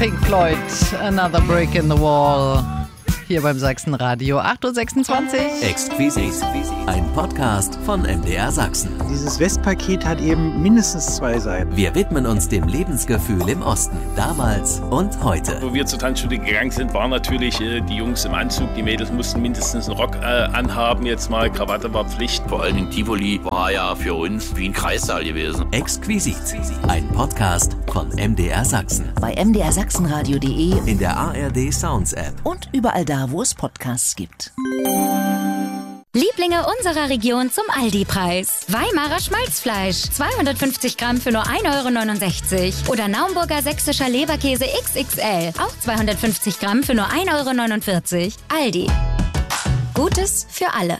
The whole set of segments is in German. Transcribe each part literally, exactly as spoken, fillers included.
Pink Floyd, Another Brick in the Wall. Hier beim Sachsenradio, acht Uhr sechsundzwanzig. Exquisit, ein Podcast von M D R Sachsen. Dieses Westpaket hat eben mindestens zwei Seiten. Wir widmen uns dem Lebensgefühl im Osten, damals und heute. Wo wir zur Tanzschule gegangen sind, waren natürlich äh, die Jungs im Anzug, die Mädels mussten mindestens einen Rock äh, anhaben, jetzt mal Krawatte war Pflicht. Vor allen Dingen Tivoli war ja für uns wie ein Kreissaal gewesen. Exquisit, ein Podcast von M D R Sachsen. Bei m d r sachsenradio punkt d e, in der A R D Sounds App und überall da, wo es Podcasts gibt. Lieblinge unserer Region zum Aldi-Preis. Weimarer Schmalzfleisch, zweihundertfünfzig Gramm für nur ein Euro neunundsechzig. Oder Naumburger sächsischer Leberkäse X X L, auch zweihundertfünfzig Gramm für nur ein Euro neunundvierzig. Aldi. Gutes für alle.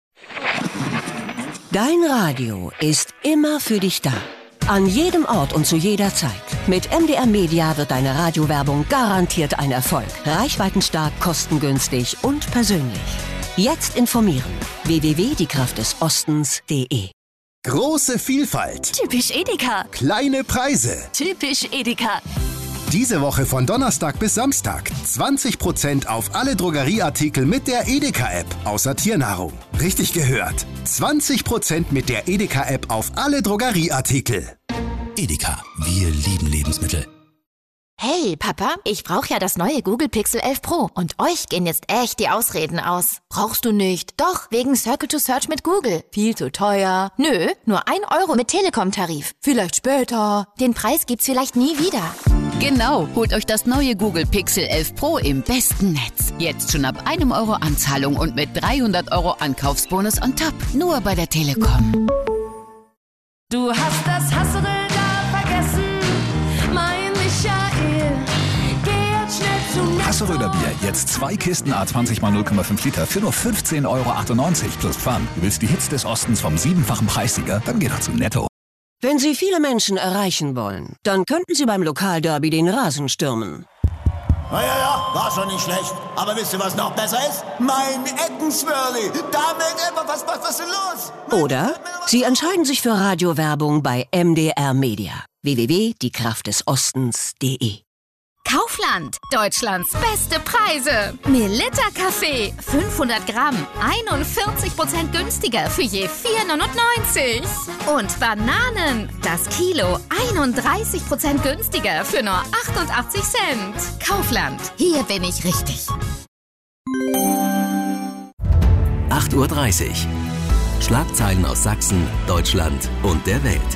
Dein Radio ist immer für dich da. An jedem Ort und zu jeder Zeit. Mit M D R Media wird deine Radiowerbung garantiert ein Erfolg. Reichweitenstark, kostengünstig und persönlich. Jetzt informieren. w w w punkt die kraft des ostens punkt d e. Große Vielfalt. Typisch Edeka. Kleine Preise. Typisch Edeka. Diese Woche von Donnerstag bis Samstag zwanzig Prozent auf alle Drogerieartikel mit der Edeka-App, außer Tiernahrung. Richtig gehört. zwanzig Prozent mit der Edeka-App auf alle Drogerieartikel. Edeka, wir lieben Lebensmittel. Hey, Papa, ich brauche ja das neue Google Pixel elf Pro und euch gehen jetzt echt die Ausreden aus. Brauchst du nicht? Doch, wegen Circle to Search mit Google. Viel zu teuer. Nö, nur ein Euro mit Telekom-Tarif. Vielleicht später. Den Preis gibt's vielleicht nie wieder. Genau, holt euch das neue Google Pixel elf Pro im besten Netz. Jetzt schon ab einem Euro Anzahlung und mit dreihundert Euro Ankaufsbonus on top. Nur bei der Telekom. Du hast das Hassel da vergessen, mein Michael. Geh jetzt schnell zu Netto. Hasseröder Bier, jetzt zwei Kisten A zwanzig mal null Komma fünf Liter für nur fünfzehn Euro achtundneunzig plus Pfand. Du willst die Hits des Ostens vom siebenfachen Preissieger? Dann geh doch zu Netto. Wenn Sie viele Menschen erreichen wollen, dann könnten Sie beim Lokalderby den Rasen stürmen. Ja, ja, ja, war schon nicht schlecht. Aber wisst ihr, was noch besser ist? Mein Eckenswirli. Damit immer, was, was, was ist denn los? Oder Sie entscheiden sich für Radiowerbung bei M D R Media. w w w punkt die kraft des ostens punkt d e. Kaufland, Deutschlands beste Preise. Melitta Kaffee, fünfhundert Gramm, einundvierzig Prozent günstiger für je vier neunundneunzig. Und Bananen, das Kilo, einunddreißig Prozent günstiger für nur achtundachtzig Cent. Kaufland, hier bin ich richtig. acht Uhr dreißig. Schlagzeilen aus Sachsen, Deutschland und der Welt.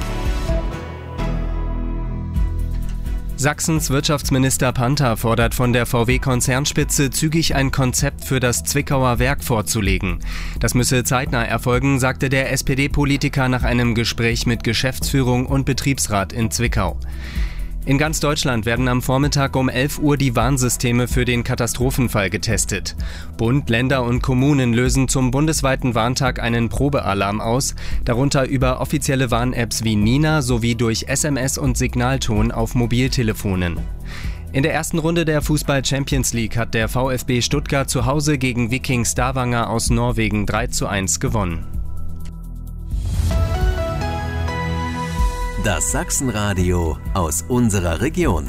Sachsens Wirtschaftsminister Panther fordert von der V W-Konzernspitze zügig ein Konzept für das Zwickauer Werk vorzulegen. Das müsse zeitnah erfolgen, sagte der S P D-Politiker nach einem Gespräch mit Geschäftsführung und Betriebsrat in Zwickau. In ganz Deutschland werden am Vormittag um elf Uhr die Warnsysteme für den Katastrophenfall getestet. Bund, Länder und Kommunen lösen zum bundesweiten Warntag einen Probealarm aus, darunter über offizielle Warn-Apps wie Nina sowie durch S M S und Signalton auf Mobiltelefonen. In der ersten Runde der Fußball-Champions League hat der VfB Stuttgart zu Hause gegen Viking Stavanger aus Norwegen drei zu eins gewonnen. Das Sachsenradio aus unserer Region.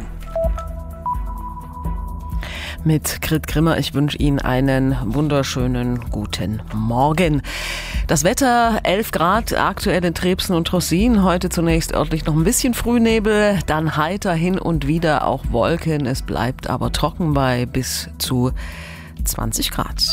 Mit Grit Grimmer, ich wünsche Ihnen einen wunderschönen guten Morgen. Das Wetter, elf Grad, aktuell in Trebsen und Trossin. Heute zunächst örtlich noch ein bisschen Frühnebel, dann heiter hin und wieder auch Wolken. Es bleibt aber trocken bei bis zu zwanzig Grad.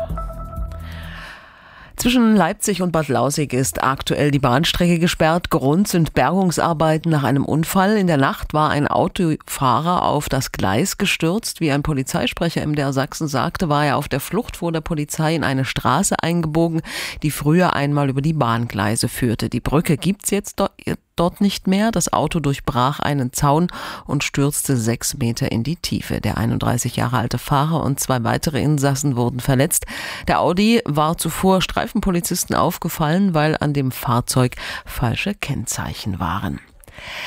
Zwischen Leipzig und Bad Lausick ist aktuell die Bahnstrecke gesperrt. Grund sind Bergungsarbeiten nach einem Unfall. In der Nacht war ein Autofahrer auf das Gleis gestürzt. Wie ein Polizeisprecher M D R Sachsen sagte, war er auf der Flucht vor der Polizei in eine Straße eingebogen, die früher einmal über die Bahngleise führte. Die Brücke gibt's jetzt dort dort nicht mehr. Das Auto durchbrach einen Zaun und stürzte sechs Meter in die Tiefe. Der einunddreißig Jahre alte Fahrer und zwei weitere Insassen wurden verletzt. Der Audi war zuvor Streifenpolizisten aufgefallen, weil an dem Fahrzeug falsche Kennzeichen waren.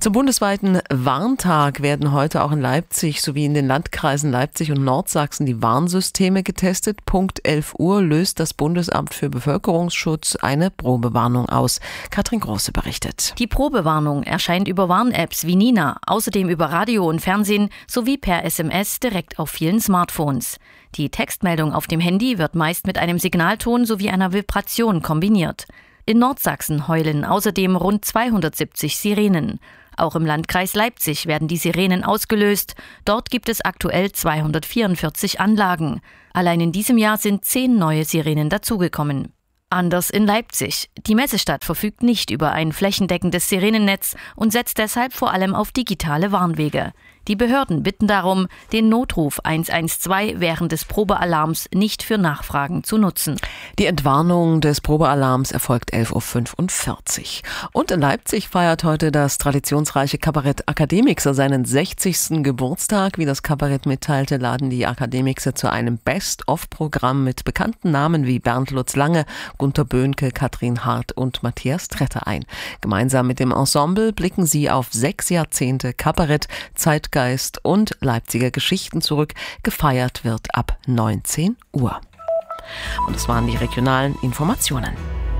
Zum bundesweiten Warntag werden heute auch in Leipzig sowie in den Landkreisen Leipzig und Nordsachsen die Warnsysteme getestet. Punkt elf Uhr löst das Bundesamt für Bevölkerungsschutz eine Probewarnung aus. Katrin Große berichtet. Die Probewarnung erscheint über Warn-Apps wie Nina, außerdem über Radio und Fernsehen sowie per S M S direkt auf vielen Smartphones. Die Textmeldung auf dem Handy wird meist mit einem Signalton sowie einer Vibration kombiniert. In Nordsachsen heulen außerdem rund zweihundertsiebzig Sirenen. Auch im Landkreis Leipzig werden die Sirenen ausgelöst. Dort gibt es aktuell zweihundertvierundvierzig Anlagen. Allein in diesem Jahr sind zehn neue Sirenen dazugekommen. Anders in Leipzig. Die Messestadt verfügt nicht über ein flächendeckendes Sirenennetz und setzt deshalb vor allem auf digitale Warnwege. Die Behörden bitten darum, den Notruf eins eins zwei während des Probealarms nicht für Nachfragen zu nutzen. Die Entwarnung des Probealarms erfolgt elf Uhr fünfundvierzig. Und in Leipzig feiert heute das traditionsreiche Kabarett Akademixer seinen sechzigsten Geburtstag. Wie das Kabarett mitteilte, laden die Akademixer zu einem Best-of-Programm mit bekannten Namen wie Bernd Lutz Lange, Gunter Böhnke, Katrin Hart und Matthias Tretter ein. Gemeinsam mit dem Ensemble blicken sie auf sechs Jahrzehnte Kabarett, Zeitgeist und Leipziger Geschichten zurück. Gefeiert wird ab neunzehn Uhr. Und das waren die regionalen Informationen.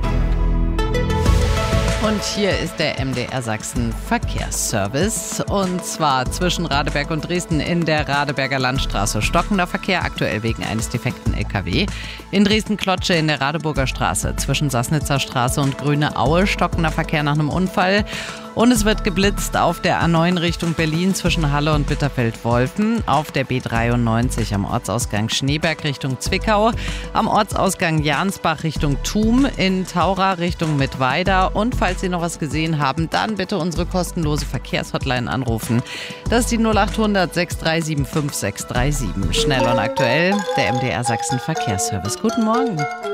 Und hier ist der M D R Sachsen Verkehrsservice. Und zwar zwischen Radeberg und Dresden in der Radeberger Landstraße stockender Verkehr, aktuell wegen eines defekten L K W. In Dresden-Klotsche in der Radeburger Straße zwischen Sassnitzer Straße und Grüne Aue stockender Verkehr nach einem Unfall. Und es wird geblitzt auf der A neun Richtung Berlin zwischen Halle und Bitterfeld-Wolfen, auf der B dreiundneunzig am Ortsausgang Schneeberg Richtung Zwickau, am Ortsausgang Jansbach Richtung Thum, in Taura Richtung Mittweida. Und falls Sie noch was gesehen haben, dann bitte unsere kostenlose Verkehrshotline anrufen. Das ist die null acht hundert sechs drei sieben fünf sechs drei sieben. Schnell und aktuell, der M D R Sachsen Verkehrsservice. Guten Morgen.